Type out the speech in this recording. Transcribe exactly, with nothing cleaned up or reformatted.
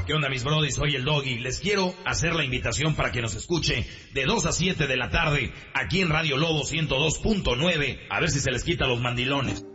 ¿Qué onda, mis brodis? Soy el Doggy. Les quiero hacer la invitación para que nos escuche de dos a siete de la tarde aquí en Radio Lobo ciento dos punto nueve. A ver si se les quita los mandilones.